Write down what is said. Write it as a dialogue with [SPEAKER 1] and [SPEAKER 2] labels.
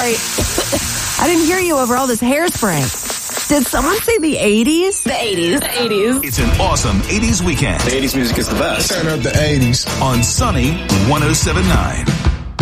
[SPEAKER 1] sorry. I didn't hear you over all this hairspray. Did someone say the 80s?
[SPEAKER 2] The 80s. The 80s.
[SPEAKER 3] It's an awesome 80s weekend.
[SPEAKER 4] The 80s music is the best.
[SPEAKER 5] Turn up the 80s.
[SPEAKER 3] On Sunny 107.9.